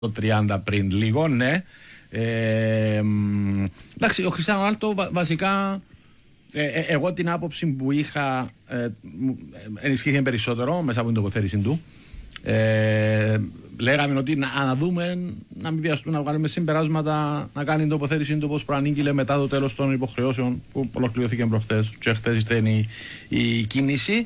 το 30 πριν λίγο, ναι. Εντάξει, ο Χριστιάνο Ρονάλντο βασικά, εγώ την άποψη που είχα ενισχύθηκε περισσότερο μέσα από την τοποθέτηση του. Λέγαμε ότι να δούμε, να μην βιαστούμε, να βγάλουμε συμπεράσματα, να κάνει την τοποθέτηση του όπως προανήγγειλε μετά το τέλος των υποχρεώσεων που ολοκληρώθηκε προχθές και χθες ήταν η κίνηση.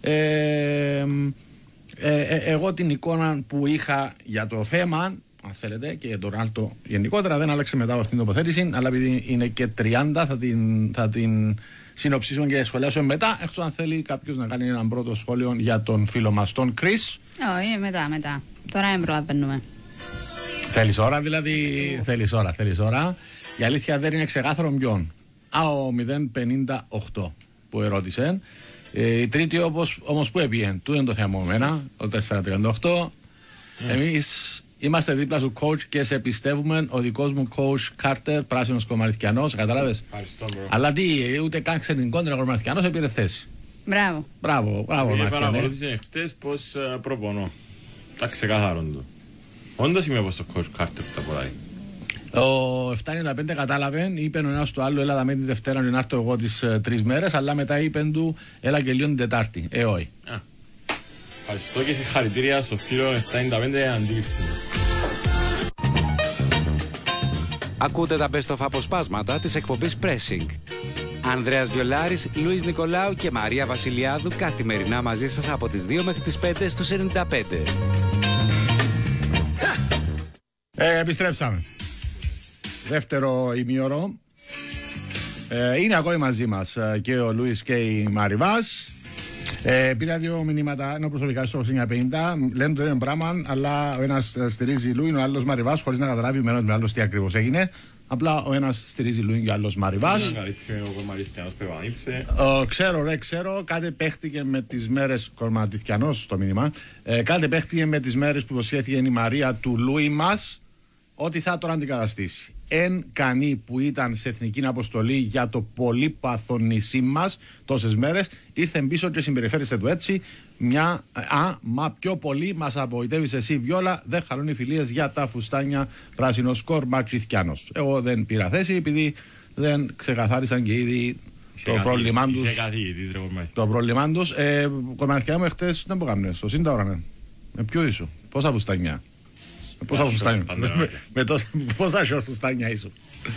Εγώ την εικόνα που είχα για το θέμα, αν θέλετε, και για τον Ρονάλντο γενικότερα, δεν άλλαξε μετά από αυτήν την τοποθέτηση, αλλά επειδή είναι και 30 θα την συνοψίσουμε και σχολιάσουμε μετά, εκτός αν θέλει κάποιος να κάνει έναν πρώτο σχόλιο για τον φίλο μας τον Chris. Όχι, μετά. Τώρα δεν προλαβαίνουμε. Θέλεις ώρα δηλαδή, θέλεις ώρα. Η αλήθεια δεν είναι ξεκάθαρο ποιον. Ο 058 που ερώτησε. Η τρίτη όμως που έπιεν, του είναι το θέμα μου εμένα, το 438. Εμείς είμαστε δίπλα του coach και σε πιστεύουμε. Ο δικός μου coach Κάρτερ, πράσινος κομμαριστιανός, κατάλαβες. Αλλά τι, ούτε καν ξέρει την κόντρα, ο κομμαριστιανός έπαιρε θέση. Μπράβο. Επειδή παρακολούθησε χτες πως προπονώ. Τα ξεκάθαρον του. Όντως είμαι όπως το coach Κάρτερ τα ποράει. Ο 795 κατάλαβε, είπε ο ένας του άλλου, έλα με τη Δευτέρα να έρθω εγώ τις 3 μέρες, αλλά μετά είπε του, έλα και λίγο την Τετάρτη. Όχι. Ευχαριστώ και συγχαρητήρια στο φίλο 795 αντίληψη. Ακούτε τα best of αποσπάσματα της εκπομπής Pressing. Ανδρέας Βιολάρης, Λουίς Νικολάου και Μαρία Βασιλιάδου καθημερινά μαζί σας από τις 2 μέχρι τις 5 στους 95. Επιστρέψαμε. Δεύτερο ημίωρο. Είναι ακόμη μαζί μας και ο Λουίς και η Μαριβάς. Πήρα 2 μηνύματα, ενώ προσωπικά στο 950 λένε το ίδιο πράγμα, αλλά ο ένας στηρίζει Λουίν, ο άλλος Μαριβάς, χωρίς να καταλάβει ο ένας τι ακριβώς έγινε. Απλά ο ένας στηρίζει Λουίν και ο άλλος Μαριβάς. Ξέρω, κάτι παίχτηκε με τις μέρες, Κορματιθιανός στο μήνυμα, κάτι παίχτηκε με τις μέρες που υποσχέθηκε η Μαρία του Λουί μας, ότι θα τον αντικαταστήσει. Εν κανεί που ήταν σε εθνική αποστολή για το πολύπαθο νησί μας τόσες μέρες, ήρθε πίσω και συμπεριφέρεστε του έτσι. Μα πιο πολύ μας απογοητεύεις εσύ, Βιόλα. Δεν χαρούν οι φιλίες για τα φουστάνια πράσινος Κορματιθιανός. Εγώ δεν πήρα θέση επειδή δεν ξεκαθάρισαν και ήδη το πρόβλημά τους. Το πρόβλημά τους. Κορματιθιανό μου χτες δεν μπορούμε στο σύντα ώρα. Με ποιο ήσου, πόσα φουστάνια. Πόσα σιόρ φουστάνια ήσου.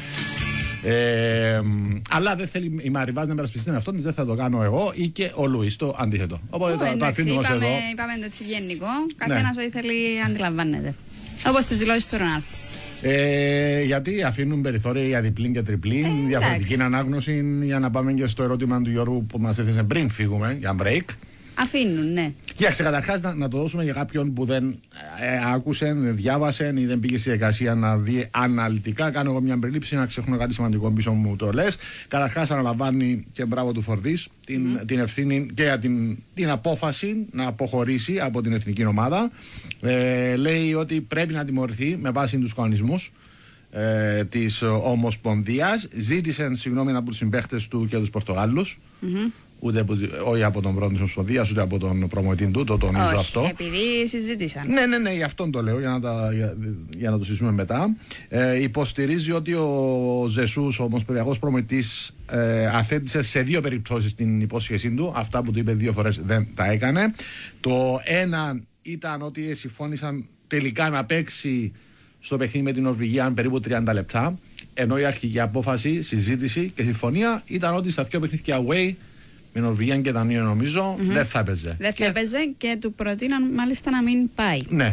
Αλλά δεν θέλει η Μαριβάς να περασπιστεί τον εαυτόν της, δεν θα το κάνω εγώ ή και ο Λουίς, το αντίθετο. Οπότε το αφήνουμε ως εδώ. Είπαμε έτσι γενικό, καθένας ό,τι θέλει αντιλαμβάνεται. Όπως τις δηλώσεις του Ρονάλντο. Γιατί αφήνουν περιθώρια για διπλήν και τριπλήν, διαφορετική ανάγνωση, για να πάμε και στο ερώτημα του Γιώργου που μας έθεσε πριν φύγουμε για break. Αφήνουν, ναι. Κοίταξε, καταρχάς να το δώσουμε για κάποιον που δεν άκουσε, δεν διάβασε ή δεν πήγε στη διαδικασία να δει αναλυτικά. Κάνω εγώ μια περίληψη, να ξεχνώ κάτι σημαντικό πίσω μου το λες. Καταρχάς, αναλαμβάνει και μπράβο του Φορδής την ευθύνη και για την απόφαση να αποχωρήσει από την εθνική ομάδα. Λέει ότι πρέπει να τιμωρηθεί με βάση τους κανονισμούς της Ομοσπονδίας. Ζήτησε συγγνώμη από τους συμπαίχτες του και τους Πορτογάλους. Όχι από τον πρόεδρο της Ομοσπονδίας, ούτε από τον προμοητή του, το τονίζω αυτό. Επειδή συζήτησαν. Ναι, γι' αυτόν το λέω, για να το συζητήσουμε μετά. Υποστηρίζει ότι ο Ζεσούς, ο ομοσπονδιακός προμοητής, αθέτησε σε 2 περιπτώσεις την υπόσχεσή του. Αυτά που του είπε 2 φορές δεν τα έκανε. Το ένα ήταν ότι συμφώνησαν τελικά να παίξει στο παιχνίδι με την Νορβηγία περίπου 30 λεπτά. Ενώ η αρχική απόφαση, συζήτηση και συμφωνία ήταν ότι στα 2 παιχνίδια away, με Νορβηγία και Δανία νομίζω, δεν θα έπαιζε. Δεν θα έπαιζε και του προτείναν μάλιστα να μην πάει. Ναι.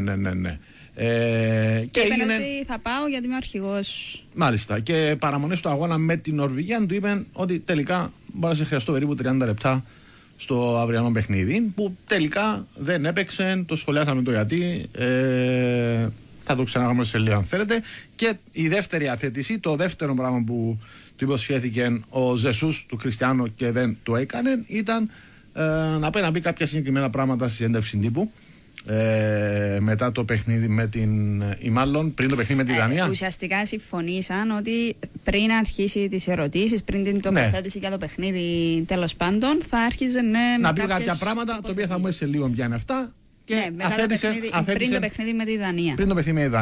Και είπε ότι θα πάω γιατί είμαι ο αρχηγός. Μάλιστα. Και παραμονές του αγώνα με την Νορβηγία του είπαν ότι τελικά μπορεί να σε χρειαστώ περίπου 30 λεπτά στο αυριανό παιχνίδι. Που τελικά δεν έπαιξε, το σχολιάσαμε το γιατί. Θα το ξανάγαμε σε λίγο αν θέλετε. Και η δεύτερη αθέτηση, το δεύτερο πράγμα που του υποσχέθηκε ο Ζεσούς του Κριστιάνο και δεν το έκανε, ήταν να πάει να πει κάποια συγκεκριμένα πράγματα στη συνέντευξη τύπου μετά το παιχνίδι με την, ή μάλλον πριν το παιχνίδι με τη Δανία. Ουσιαστικά συμφωνήσαν ότι πριν αρχίσει τις ερωτήσεις, πριν την τοποθέτηση για το παιχνίδι, τέλος πάντων, θα άρχιζε να πει κάποια πράγματα, τα οποία θα μου έστειλε λίγο ποια είναι αυτά. Και Ναι, μετά πριν το παιχνίδι με τη Δανία. Πριν το παιχνίδι με τη Δανία.